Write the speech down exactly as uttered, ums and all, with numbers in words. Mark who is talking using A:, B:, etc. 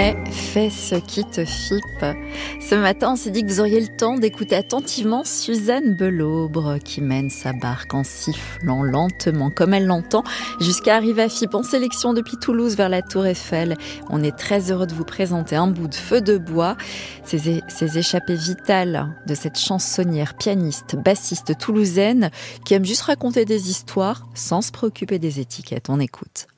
A: Ouais, fais ce qui te fippe. Ce matin, on s'est dit que vous auriez le temps d'écouter attentivement Suzanne Belaubre qui mène sa barque en sifflant lentement, comme elle l'entend, jusqu'à arriver à Fippe en sélection depuis Toulouse vers la Tour Eiffel. On est très heureux de vous présenter un bout de feu de bois, ces, é- ces échappées vitales de cette chansonnière, pianiste, bassiste toulousaine qui aime juste raconter des histoires sans se préoccuper des étiquettes. On écoute.